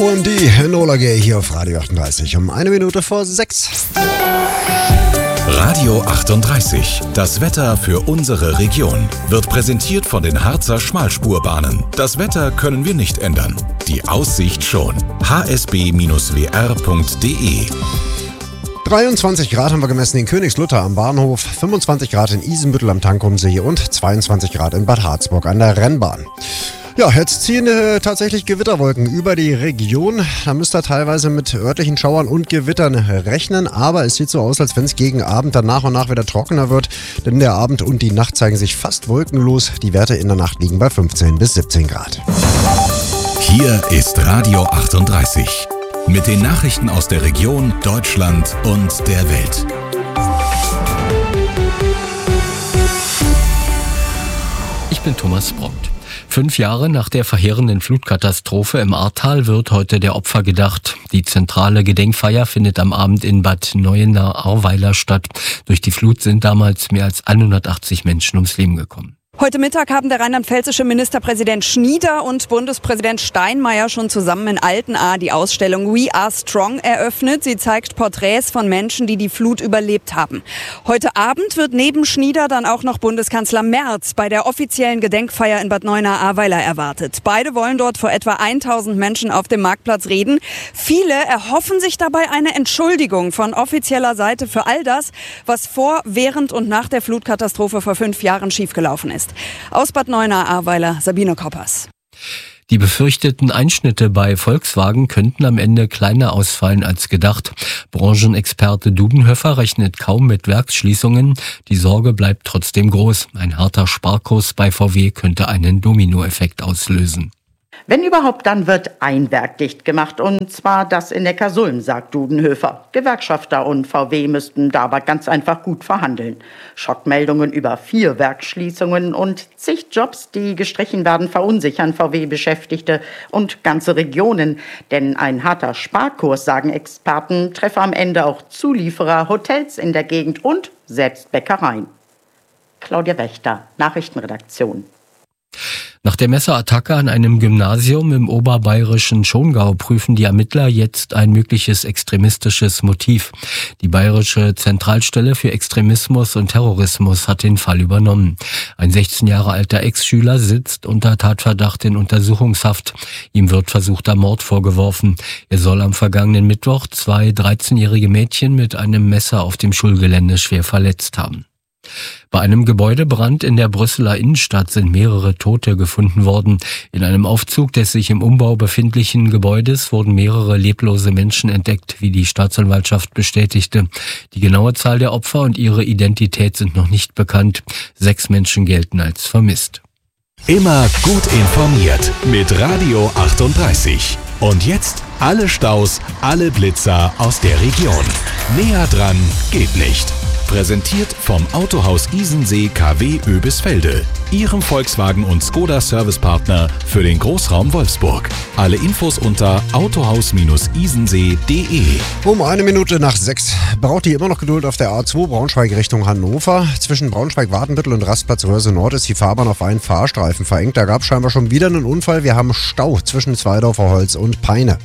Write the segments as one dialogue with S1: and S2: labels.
S1: OMD, Enola Gay hier auf Radio 38 um 1 Minute vor 6.
S2: Radio 38, das Wetter für unsere Region, wird präsentiert von den Harzer Schmalspurbahnen. Das Wetter können wir nicht ändern, die Aussicht schon. hsb-wr.de
S1: 23 Grad haben wir gemessen in Königslutter am Bahnhof, 25 Grad in Isenbüttel am Tankumsee und 22 Grad in Bad Harzburg an der Rennbahn. Ja, jetzt ziehen tatsächlich Gewitterwolken über die Region. Da müsst ihr teilweise mit örtlichen Schauern und Gewittern rechnen. Aber es sieht so aus, als wenn es gegen Abend dann nach und nach wieder trockener wird. Denn der Abend und die Nacht zeigen sich fast wolkenlos. Die Werte in der Nacht liegen bei 15 bis 17 Grad.
S2: Hier ist Radio 38 mit den Nachrichten aus der Region, Deutschland und der Welt.
S3: Ich bin Thomas Bront. 5 Jahre nach der verheerenden Flutkatastrophe im Ahrtal wird heute der Opfer gedacht. Die zentrale Gedenkfeier findet am Abend in Bad Neuenahr-Ahrweiler statt. Durch die Flut sind damals mehr als 180 Menschen ums Leben gekommen.
S4: Heute Mittag haben der rheinland-pfälzische Ministerpräsident Schnieder und Bundespräsident Steinmeier schon zusammen in Altenahr die Ausstellung We Are Strong eröffnet. Sie zeigt Porträts von Menschen, die die Flut überlebt haben. Heute Abend wird neben Schnieder dann auch noch Bundeskanzler Merz bei der offiziellen Gedenkfeier in Bad Neuenahr-Ahrweiler erwartet. Beide wollen dort vor etwa 1000 Menschen auf dem Marktplatz reden. Viele erhoffen sich dabei eine Entschuldigung von offizieller Seite für all das, was vor, während und nach der Flutkatastrophe vor 5 Jahren schiefgelaufen ist. Aus Bad Neuenahr-Ahrweiler, Sabine Koppers.
S3: Die befürchteten Einschnitte bei Volkswagen könnten am Ende kleiner ausfallen als gedacht. Branchenexperte Dudenhöfer rechnet kaum mit Werksschließungen. Die Sorge bleibt trotzdem groß. Ein harter Sparkurs bei VW könnte einen Dominoeffekt auslösen.
S5: Wenn überhaupt, dann wird ein Werk dicht gemacht, und zwar das in Neckarsulm, sagt Dudenhöfer. Gewerkschafter und VW müssten da aber ganz einfach gut verhandeln. Schockmeldungen über 4 Werksschließungen und zig Jobs, die gestrichen werden, verunsichern VW-Beschäftigte und ganze Regionen. Denn ein harter Sparkurs, sagen Experten, treffe am Ende auch Zulieferer, Hotels in der Gegend und selbst Bäckereien. Claudia Wächter, Nachrichtenredaktion.
S3: Nach der Messerattacke an einem Gymnasium im oberbayerischen Schongau prüfen die Ermittler jetzt ein mögliches extremistisches Motiv. Die Bayerische Zentralstelle für Extremismus und Terrorismus hat den Fall übernommen. Ein 16 Jahre alter Ex-Schüler sitzt unter Tatverdacht in Untersuchungshaft. Ihm wird versuchter Mord vorgeworfen. Er soll am vergangenen Mittwoch 2 13-jährige Mädchen mit einem Messer auf dem Schulgelände schwer verletzt haben. Bei einem Gebäudebrand in der Brüsseler Innenstadt sind mehrere Tote gefunden worden. In einem Aufzug des sich im Umbau befindlichen Gebäudes wurden mehrere leblose Menschen entdeckt, wie die Staatsanwaltschaft bestätigte. Die genaue Zahl der Opfer und ihre Identität sind noch nicht bekannt. 6 Menschen gelten als vermisst.
S2: Immer gut informiert mit Radio 38. Und jetzt alle Staus, alle Blitzer aus der Region. Näher dran geht nicht. Präsentiert vom Autohaus Isensee KW Oebisfelde, Ihrem Volkswagen- und Skoda-Servicepartner für den Großraum Wolfsburg. Alle Infos unter autohaus-isensee.de.
S1: Um 1 Minute nach 6 braucht ihr immer noch Geduld auf der A2 Braunschweig Richtung Hannover. Zwischen Braunschweig-Wartenbüttel und Rastplatz Röhrse Nord ist die Fahrbahn auf einen Fahrstreifen verengt. Da gab es scheinbar schon wieder einen Unfall. Wir haben Stau zwischen Zweidorfer Holz und Peine.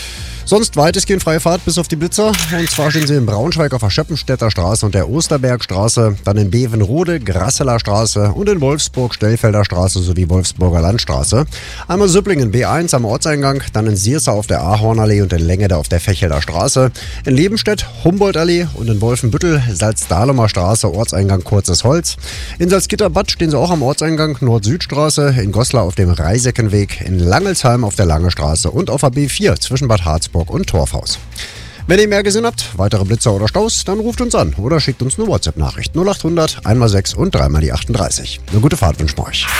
S1: Sonst weitestgehend freie Fahrt bis auf die Blitzer. Und zwar stehen sie in Braunschweig auf der Schöppenstädter Straße und der Osterbergstraße, dann in Bevenrode, Grasseler Straße und in Wolfsburg, Stellfelder Straße sowie Wolfsburger Landstraße. Einmal Süpplingen B1 am Ortseingang, dann in Siersau auf der Ahornallee und in Lengede auf der Fechelder Straße. In Lebenstedt, Humboldtallee und in Wolfenbüttel, Salzdahlemer Straße, Ortseingang Kurzes Holz. In Salzgitterbad stehen sie auch am Ortseingang Nord-Süd-Straße, in Goslar auf dem Reiseckenweg, in Langelsheim auf der Lange Straße und auf der B4 zwischen Bad Harzburg und Torfhaus. Wenn ihr mehr gesehen habt, weitere Blitzer oder Staus, dann ruft uns an oder schickt uns eine WhatsApp-Nachricht 0800 1x6 und 3x38. Eine gute Fahrt wünschen wir euch.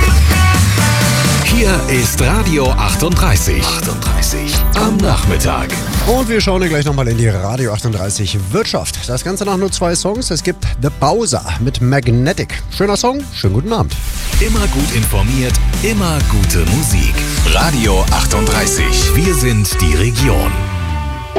S2: Hier ist Radio 38 am Nachmittag.
S1: Und wir schauen gleich nochmal in die Radio 38 Wirtschaft. Das Ganze nach nur 2 Songs. Es gibt The Bowser mit Magnetic. Schöner Song, schönen guten Abend.
S2: Immer gut informiert, immer gute Musik. Radio 38. Wir sind die Region.